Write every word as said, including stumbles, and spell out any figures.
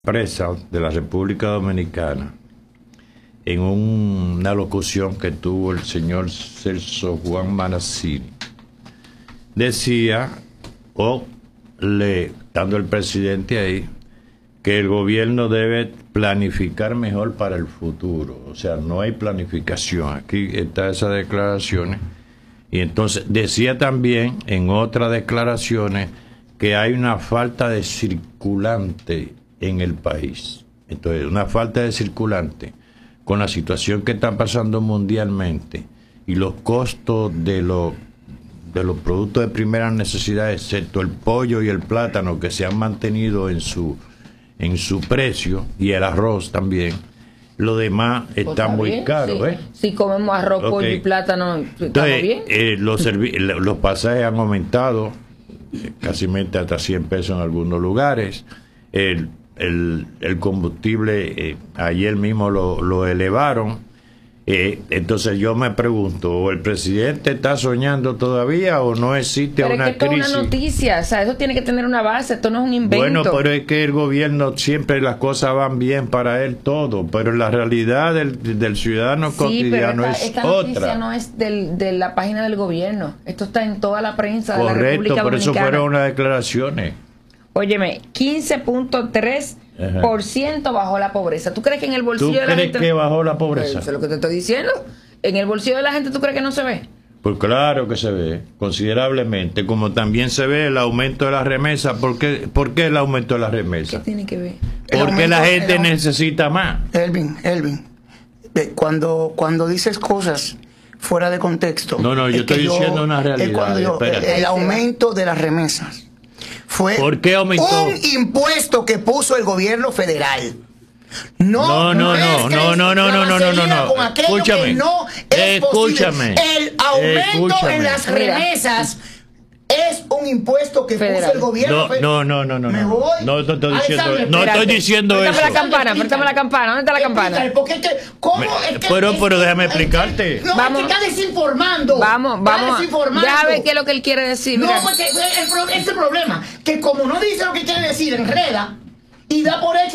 Prensa de la República Dominicana, en un, una locución que tuvo el señor Celso Juan Marazzini, decía, o le, estando el presidente ahí, que el gobierno debe planificar mejor para el futuro. O sea, no hay planificación. Aquí están esas declaraciones. Y entonces decía también en otras declaraciones que hay una falta de circulante en el país. Entonces, una falta de circulante con la situación que está pasando mundialmente y los costos de los de los productos de primera necesidad, excepto el pollo y el plátano, que se han mantenido en su en su precio, y el arroz también. Lo demás está, está muy bien, caro, sí. ¿eh? Si comemos arroz, okay. pollo y plátano, ¿estamos Entonces, bien? Eh, los, los pasajes han aumentado eh, casi hasta cien pesos en algunos lugares. El, el, el combustible eh, ayer mismo lo, lo elevaron. Eh, entonces yo me pregunto, ¿o el presidente está soñando todavía o no existe pero una es que crisis? Es una noticia, o sea, eso tiene que tener una base, esto no es un invento. Bueno, pero es que el gobierno siempre las cosas van bien para él todo, pero la realidad del, del ciudadano sí, cotidiano pero esta, es esta otra. noticia no es del, de la página del gobierno, esto está en toda la prensa de Correcto, la República pero Dominicana. eso fueron unas declaraciones. Óyeme, quince punto tres por ciento bajó la pobreza. ¿Tú crees que en el bolsillo ¿Tú de la crees gente... que bajó la pobreza? Eso es lo que te estoy diciendo. ¿En el bolsillo de la gente tú crees que no se ve? Pues claro que se ve, considerablemente, como también se ve el aumento de las remesas. ¿Por qué, ¿Por qué el aumento de las remesas? ¿Qué tiene que ver? Porque la gente necesita más. Elvin, Elvin, cuando, cuando dices cosas fuera de contexto... No, no, yo estoy diciendo yo, una realidad. Yo, el, el aumento de las remesas fue ¿Por qué aumentó? un impuesto que puso el gobierno federal. No, no, no, no, no, no, no, no, no, no, no, no. Escúchame, no es escúchame. El aumento escúchame. en las remesas es un impuesto que federal. puso el gobierno. No, no, no, no, no. Me voy. No, no estoy diciendo, Alexander, no estoy diciendo préstame eso. la campana, préstame la campana. ¿Dónde está la campana? Porque es que, ¿cómo? Me, es que, pero, es pero que, déjame es que, explicarte. No, vamos, es que está desinformando. Vamos, vamos. Desinformando. Deja ver qué es lo que él quiere decir. No, mira. porque el, el, ese problema, que como no dice lo que quiere decir, enreda y da por hecho